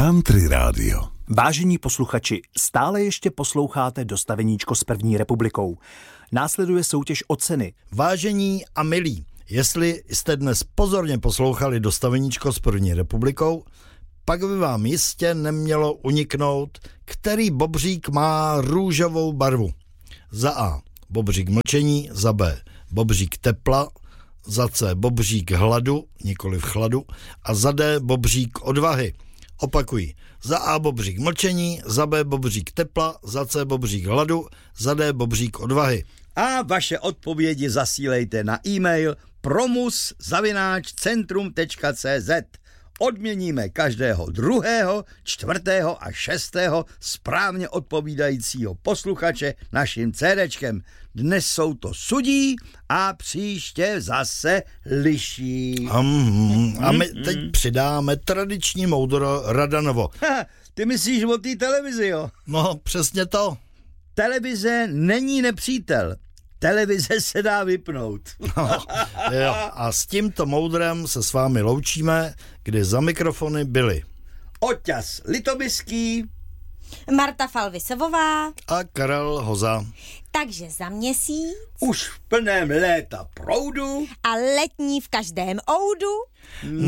Country rádio. Vážení posluchači, stále ještě posloucháte Dostaveníčko s první republikou. Následuje soutěž o ceny. Vážení a milí, jestli jste dnes pozorně poslouchali Dostaveníčko s první republikou, pak by vám jistě nemělo uniknout, který bobřík má růžovou barvu. Za A bobřík mlčení, za B bobřík tepla, za C bobřík hladu, nikoliv chladu, a za D bobřík odvahy. Opakuji, za A bobřík mlčení, za B bobřík tepla, za C bobřík hladu, za D bobřík odvahy. A vaše odpovědi zasílejte na e-mail promus@centrum.cz. Odměníme každého 2., 4. a 6. správně odpovídajícího posluchače naším CDčkem. Dnes jsou to Sudí a příště zase Liší. A my teď přidáme tradiční moudro Radanovo. Ty myslíš o té televizi, jo? No, přesně to. Televize není nepřítel. Televize se dá vypnout. Jo, a s tímto moudrem se s vámi loučíme, kdy za mikrofony byli Oťas Litobyský, Marta Falvisová a Karel Hoza. Takže za měsíc už v plném léta proudu a letní v každém oudu